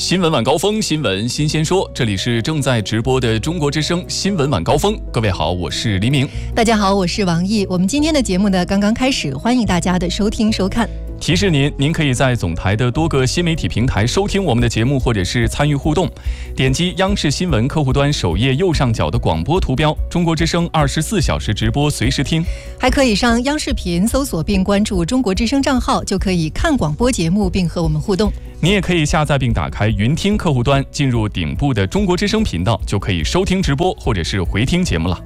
新闻晚高峰，新闻新鲜说，这里是正在直播的中国之声新闻晚高峰。各位好，我是黎明。 大家好，我是王毅。我们今天的节目呢刚刚开始，欢迎大家的收听收看。 提示您可以在总台的多个新媒体平台收听我们的节目，或者是参与互动。点击央视新闻客户端首页右上角的广播图标，中国之声24小时直播随时听。 还可以上央视频搜索并关注中国之声账号，就可以看广播节目并和我们互动。 你也可以下载并打开云听客户端，进入顶部的中国之声频道，就可以收听直播或者是回听节目了。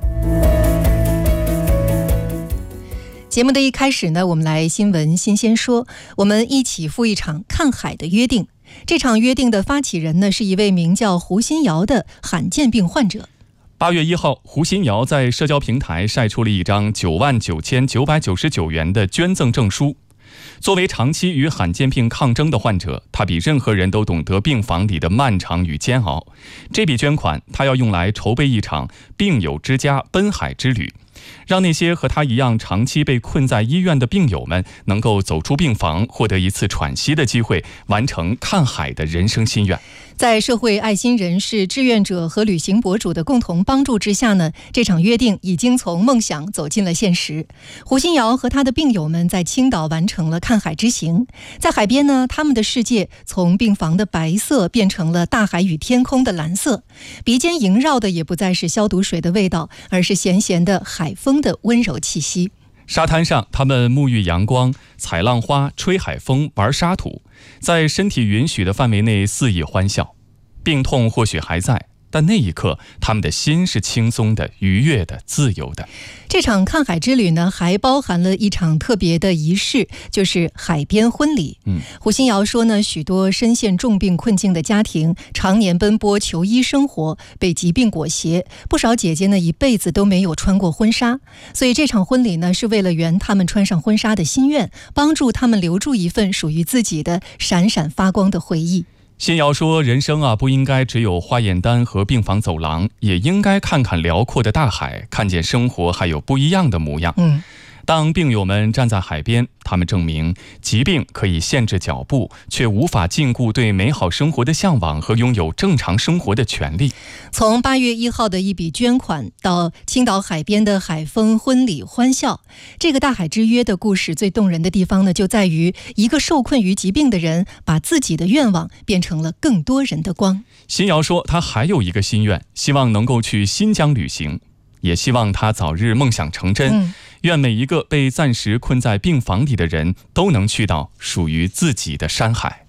节目的一开始呢，我们来新闻新鲜说，我们一起赴一场看海的约定。这场约定的发起人呢，是一位名叫胡新瑶的罕见病患者。 8月1号，胡新瑶在社交平台晒出了一张99999元的捐赠证书。作为长期与罕见病抗争的患者，他比任何人都懂得病房里的漫长与煎熬。这笔捐款，他要用来筹备一场病友之家奔海之旅，让那些和他一样长期被困在医院的病友们能够走出病房，获得一次喘息的机会，完成看海的人生心愿。 在社会爱心人士、志愿者和旅行博主的共同帮助之下呢，这场约定已经从梦想走进了现实。胡新瑶和他的病友们在青岛完成了看海之行。在海边呢，他们的世界从病房的白色变成了大海与天空的蓝色，鼻尖萦绕的也不再是消毒水的味道，而是咸咸的海风的温柔气息。 沙滩上，他们沐浴阳光，采浪花，吹海风，玩沙土，在身体允许的范围内肆意欢笑。病痛或许还在，但那一刻他们的心是轻松的、愉悦的、自由的。 这场看海之旅呢，还包含了一场特别的仪式，就是海边婚礼。胡新瑶说呢，许多深陷重病困境的家庭常年奔波求医生活，被疾病裹挟，不少姐姐呢一辈子都没有穿过婚纱，所以这场婚礼呢是为了圆他们穿上婚纱的心愿，帮助他们留住一份属于自己的闪闪发光的回忆。 新瑶说，人生不应该只有化验单和病房走廊，也应该看看辽阔的大海，看见生活还有不一样的模样。当病友们站在海边，他们证明疾病可以限制脚步，却无法禁锢对美好生活的向往和拥有正常生活的权利。 从8月1号的一笔捐款到青岛海边的海风婚礼欢笑，这个大海之约的故事最动人的地方呢，就在于一个受困于疾病的人把自己的愿望变成了更多人的光。 新瑶说，他还有一个心愿，希望能够去新疆旅行，也希望他早日梦想成真。愿每一个被暂时困在病房里的人都能去到属于自己的山海。